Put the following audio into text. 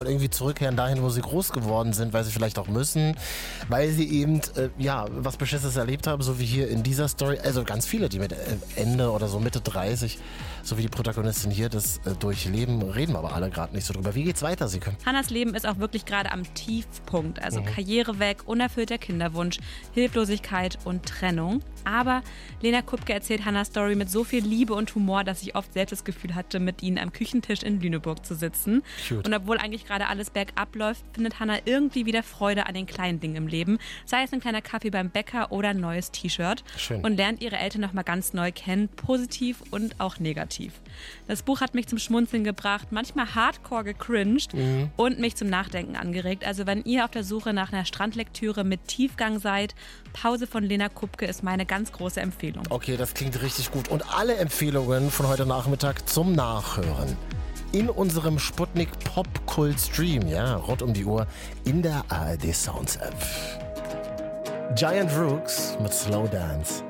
irgendwie zurückkehren dahin, wo sie groß geworden sind, weil sie vielleicht auch müssen, weil sie eben, was Beschissenes erlebt haben, so wie hier in dieser Story. Also ganz viele, die mit Ende oder so Mitte 30, so wie die Protagonistin hier, das durchleben, reden wir aber alle gerade nicht so drüber. Wie geht's weiter, Sieke? Hannas Leben ist auch wirklich gerade am Tiefpunkt. Also Karriere weg, unerfüllter Kinderwunsch, Hilflosigkeit und Trennung. Aber Lena Kupke erzählt Hannas Story mit so viel Liebe und Humor, dass ich oft selbst das Gefühl hatte, mit ihnen am Küchentisch in Lüneburg zu sitzen. Cute. Und obwohl eigentlich gerade alles bergab läuft, findet Hanna irgendwie wieder Freude an den kleinen Dingen im Leben. Sei es ein kleiner Kaffee beim Bäcker oder ein neues T-Shirt. Schön. Und lernt ihre Eltern nochmal ganz neu kennen, positiv und auch negativ. Das Buch hat mich zum Schmunzeln gebracht, manchmal hardcore gecringed und mich zum Nachdenken angeregt. Also wenn ihr auf der Suche nach einer Strandlektüre mit Tiefgang seid, Pause von Lena Kupke ist meine ganz große Empfehlung. Okay, das klingt richtig gut. Und alle Empfehlungen von heute Nachmittag zum Nachhören in unserem Sputnik Popkult Stream, rund um die Uhr in der ARD Sounds App. Giant Rooks mit Slow Dance.